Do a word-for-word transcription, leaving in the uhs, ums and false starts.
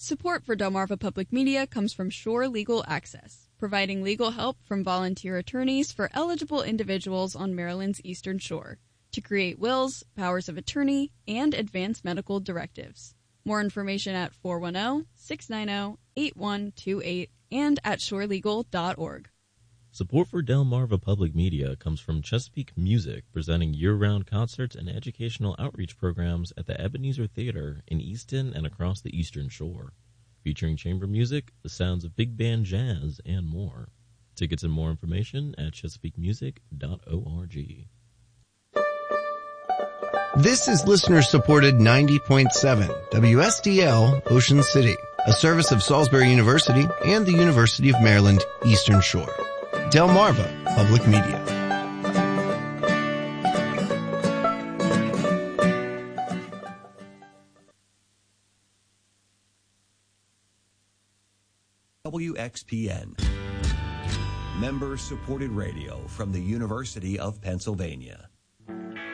Support for Delmarva Public Media comes from Shore Legal Access, providing legal help from volunteer attorneys for eligible individuals on Maryland's Eastern Shore to create wills, powers of attorney, and advance medical directives. More information at four one zero, six nine zero, eight one two eight and at shore legal dot org. Support for Delmarva Public Media comes from Chesapeake Music, presenting year-round concerts and educational outreach programs at the Ebenezer Theater in Easton and across the Eastern Shore, featuring chamber music, the sounds of big band jazz, and more. Tickets and more information at chesapeake music dot org. This is listener-supported ninety point seven W S D L Ocean City, a service of Salisbury University and the University of Maryland Eastern Shore. Delmarva Public Media. W X P N, member-supported radio from the University of Pennsylvania.